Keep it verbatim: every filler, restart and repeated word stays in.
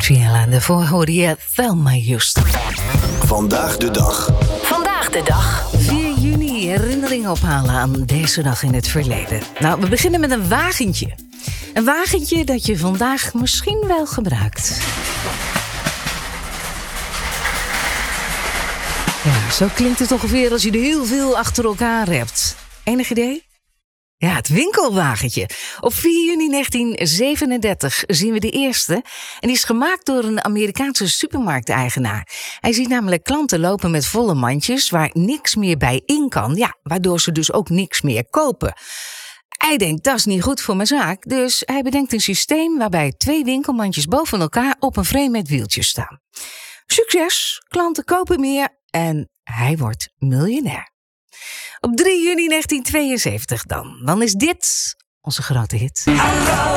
Gabriella. En daarvoor hoorde je Thelma Houston. Vandaag de dag. Vandaag de dag. vier juni, herinneringen ophalen aan deze dag in het verleden. Nou, we beginnen met een wagentje. Een wagentje dat je vandaag misschien wel gebruikt. Ja, zo klinkt het ongeveer als je er heel veel achter elkaar hebt. Enig idee? Ja, het winkelwagentje. Op vier juni negentien zevenendertig zien we de eerste. En die is gemaakt door een Amerikaanse supermarkteigenaar. Hij ziet namelijk klanten lopen met volle mandjes waar niks meer bij in kan. Ja, waardoor ze dus ook niks meer kopen. Hij denkt, dat is niet goed voor mijn zaak. Dus hij bedenkt een systeem waarbij twee winkelmandjes boven elkaar op een frame met wieltjes staan. Succes, klanten kopen meer en hij wordt miljonair. Op drie juni negentien tweeënzeventig dan. Dan is dit onze grote hit. Hallo